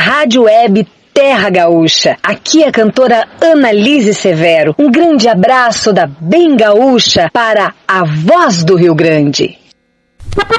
Rádio Web Terra Gaúcha. Aqui é a cantora Annalise Severo. Um grande abraço da Bem Gaúcha para a Voz do Rio Grande.